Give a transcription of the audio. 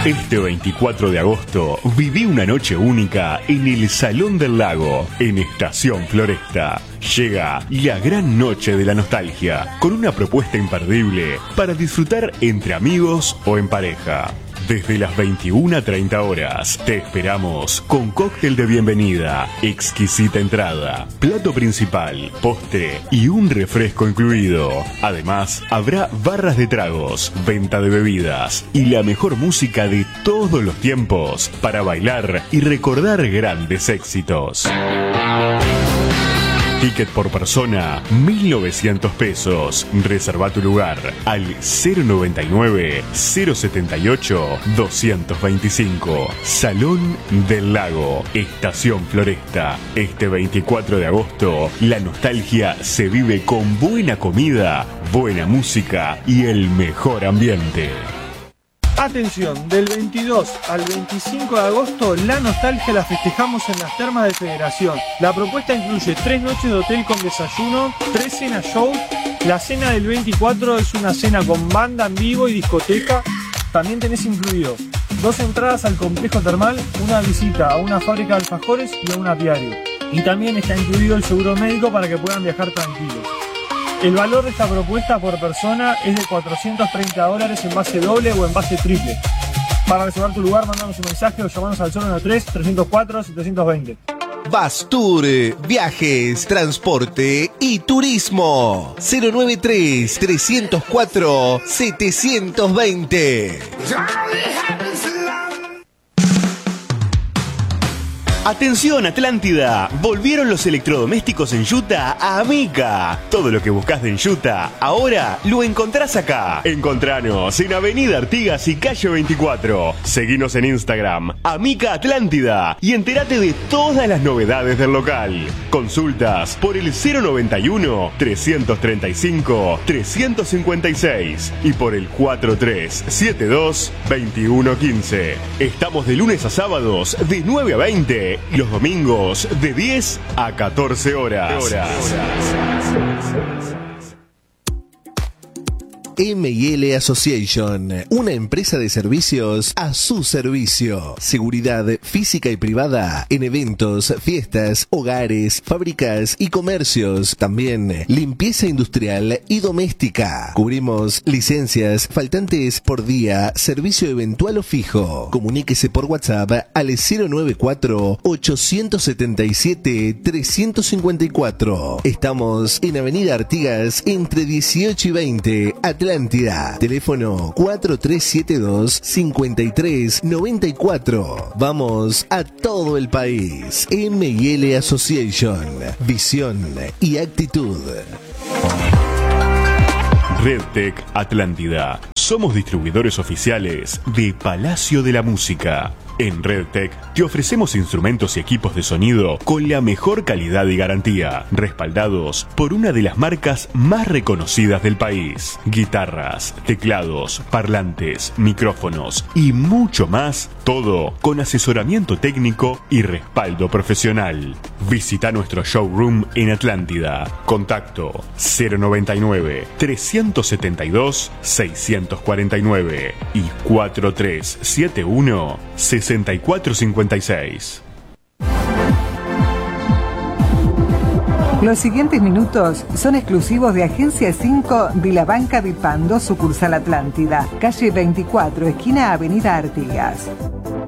Este 24 de agosto viví una noche única en el Salón del Lago, en Estación Floresta. Llega la gran noche de la nostalgia, con una propuesta imperdible para disfrutar entre amigos o en pareja. Desde las 21:30 horas te esperamos con cóctel de bienvenida, exquisita entrada, plato principal, postre y un refresco incluido. Además, habrá barras de tragos, venta de bebidas y la mejor música de todos los tiempos para bailar y recordar grandes éxitos. Ticket por persona, 1.900 pesos. Reserva tu lugar al 099-078-225. Salón del Lago, Estación Floresta. Este 24 de agosto, la nostalgia se vive con buena comida, buena música y el mejor ambiente. Atención, del 22 al 25 de agosto, la nostalgia la festejamos en las termas de Federación. La propuesta incluye 3 noches de hotel con desayuno, 3 cenas show. La cena del 24 es una cena con banda en vivo y discoteca. También tenés incluido 2 entradas al complejo termal, una visita a una fábrica de alfajores y a un apiario. Y también está incluido el seguro médico para que puedan viajar tranquilos. El valor de esta propuesta por persona es de $430 en base doble o en base triple. Para reservar tu lugar, mandanos un mensaje o llamanos al 093-304-720. Bastur, viajes, transporte y turismo. 093-304-720. Atención Atlántida, volvieron los electrodomésticos en Utah a Amica. Todo lo que buscas en Utah, ahora lo encontrás acá. Encontranos en Avenida Artigas y Calle 24. Seguinos en Instagram, Amica Atlántida, y entérate de todas las novedades del local. Consultas por el 091-335-356 y por el 4372-2115. Estamos de lunes a sábados de 9 a 20. Los domingos de 10 a 14 horas. M&L Association, una empresa de servicios a su servicio. Seguridad física y privada en eventos, fiestas, hogares, fábricas y comercios. También limpieza industrial y doméstica. Cubrimos licencias, faltantes por día, servicio eventual o fijo. Comuníquese por WhatsApp al 094-877-354. Estamos en Avenida Artigas entre 18 y 20, Atlántida. Teléfono 4372-5394. Vamos a todo el país. M&L Association. Visión y actitud. RedTech Atlántida. Somos distribuidores oficiales de Palacio de la Música. En RedTech te ofrecemos instrumentos y equipos de sonido con la mejor calidad y garantía, respaldados por una de las marcas más reconocidas del país. Guitarras, teclados, parlantes, micrófonos y mucho más, todo con asesoramiento técnico y respaldo profesional. Visita nuestro showroom en Atlántida. Contacto 099-372-649 y 4371-6456. Los siguientes minutos son exclusivos de Agencia 5 de la Banca de Pando, sucursal Atlántida, calle 24, esquina Avenida Artigas.